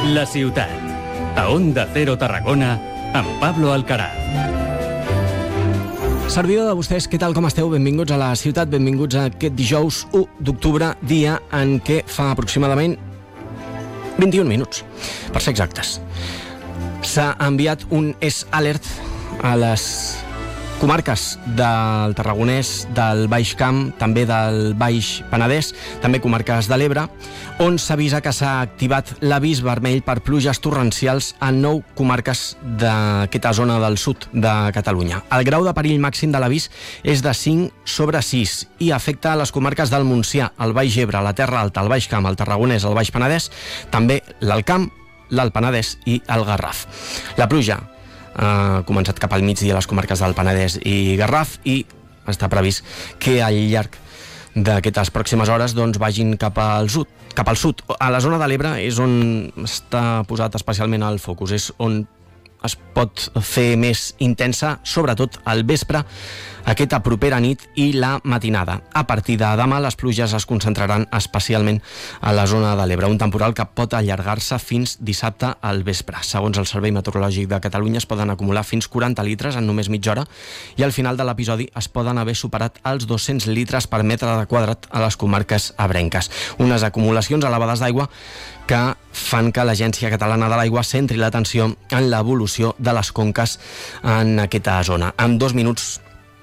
La ciutat. A Onda Cero Tarragona, amb Pablo Alcaraz. Servidor de vostès, què tal, com esteu? Benvinguts a la ciutat, benvinguts a aquest dijous 1 d'octubre, dia en què fa aproximadament 21 minuts, per ser exactes. S'ha enviat un S-Alert a les comarques del Tarragonès, del Baix Camp, també del Baix Penedès, també comarques de l'Ebre, on s'avisa que s'ha activat l'avís vermell per pluges torrencials a 9 comarques d'aquesta zona del sud de Catalunya. El grau de perill màxim de l'avís és de 5/6 i afecta a les comarques del Montsià, el Baix Ebre, la Terra Alta, el Baix Camp, el Tarragonès, el Baix Penedès, també l'Alt Camp, l'Alt Penedès i el Garraf. La pluja ha començat cap al migdia a les comarques del Penedès i Garraf i està previst que al llarg d'aquestes pròximes hores vagin cap al sud. A la zona de l'Ebre és on està posat especialment el focus, és on es pot fer més intensa, sobretot al vespre, aquesta propera nit i la matinada. A partir de demà les pluges es concentraran especialment a la zona de l'Ebre, un temporal que pot allargar-se fins dissabte al vespre. Segons el Servei Meteorològic de Catalunya es poden acumular fins 40 litres en només mitja hora i al final de l'episodi es poden haver superat els 200 litres per metre quadrat a les comarques ebrenques. Unes acumulacions elevades d'aigua que fan que l'Agència Catalana de l'Aigua centri l'atenció en l'evolució de les conques en aquesta zona. En 2 minuts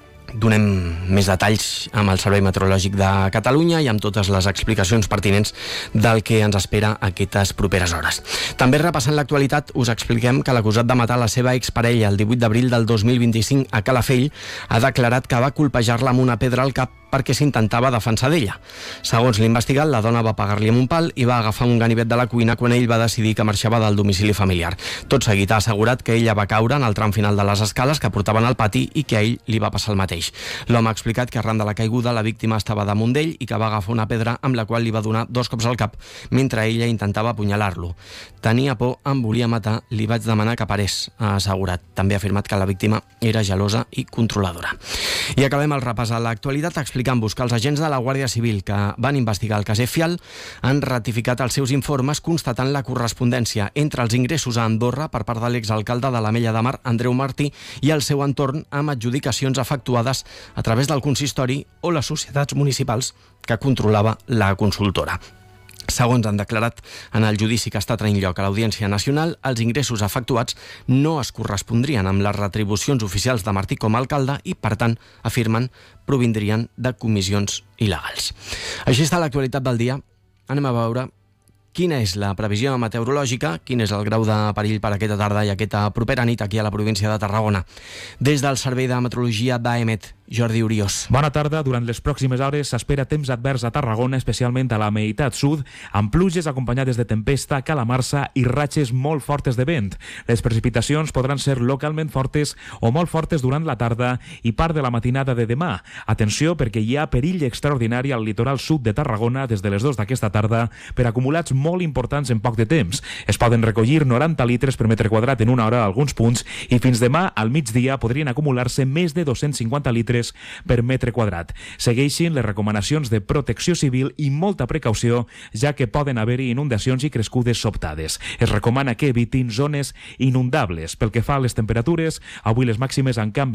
donem més detalls amb el Servei Meteorològic de Catalunya i amb totes les explicacions pertinents del que ens espera aquestes properes hores. També repassant l'actualitat us expliquem que l'acusat de matar la seva exparella el 18 d'abril del 2025 a Calafell ha declarat que va colpejar-la amb una pedra al cap perquè s'intentava defensar d'ella. Segons l'investigat, la dona va pegar-li amb un pal i va agafar un ganivet de la cuina quan ell va decidir que marxava del domicili familiar. Tot seguit ha assegurat que ella va caure en el tram final de les escales que portaven al pati i que a ell li va passar el mateix. L'home ha explicat que arran de la caiguda la víctima estava damunt d'ell i que va agafar una pedra amb la qual li va donar 2 cops al cap mentre ella intentava apunyalar-lo. Tenia por, em volia matar, li vaig demanar que parés, ha assegurat. També ha afirmat que la víctima era gelosa i controladora. I acabem el repàs a l'actualitat explicant-vos que els agents de la Guàrdia Civil que van investigar el cas Fial han ratificat els seus informes constatant la correspondència entre els ingressos a Andorra per part de l'exalcalde de l'Ametlla de Mar, Andreu Martí, i el seu entorn amb adjudicacions efectuades a través del consistori o les societats municipals que controlava la consultora. Segons han declarat en el judici que està tenint lloc a l'Audiència Nacional, els ingressos efectuats no es correspondrien amb les retribucions oficials de Martí com a alcalde i, per tant, afirmen, provindrien de comissions il·legals. Així està l'actualitat del dia. Anem a veure quina és la previsió meteorològica, quin és el grau de perill per aquesta tarda i aquesta propera nit aquí a la província de Tarragona. Des del Servei de Meteorologia d'AEMET, Jordi Uriós. Bona tarda. Durant les pròximes hores s'espera temps advers a Tarragona, especialment a la meitat sud, amb pluges acompanyades de tempesta, calamarsa i ratxes molt fortes de vent. Les precipitacions podran ser localment fortes o molt fortes durant la tarda i part de la matinada de demà. Atenció, perquè hi ha perill extraordinari al litoral sud de Tarragona des de les 2 d'aquesta tarda per acumulats molt importants en poc de temps. Es poden recollir 90 litres per metre quadrat en una hora a alguns punts i fins demà al migdia podrien acumular-se més de 250 litres per metre quadrat. Segueixin les recomanacions de protecció civil i molta precaució, ja que poden haver-hi inundacions i crescudes sobtades. Es recomana que evitin zones inundables. Pel que fa a les temperatures, avui les màximes en canvi